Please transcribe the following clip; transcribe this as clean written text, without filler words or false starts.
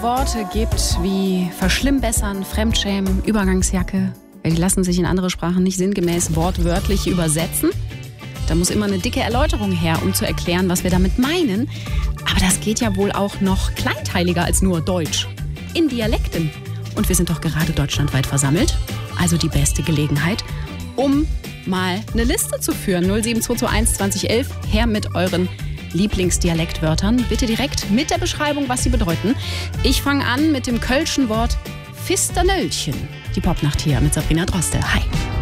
Worte gibt wie verschlimmbessern, Fremdschämen, Übergangsjacke, die lassen sich in andere Sprachen nicht sinngemäß wortwörtlich übersetzen. Da muss immer eine dicke Erläuterung her, um zu erklären, was wir damit meinen. Aber das geht ja wohl auch noch kleinteiliger als nur Deutsch. In Dialekten. Und wir sind doch gerade deutschlandweit versammelt. Also die beste Gelegenheit, um mal eine Liste zu führen. 07221 2011, her mit euren Lieblingsdialektwörtern. Bitte direkt mit der Beschreibung, was sie bedeuten. Ich fange an mit dem kölschen Wort Fisternöllchen. Die Popnacht hier mit Sabrina Droste. Hi.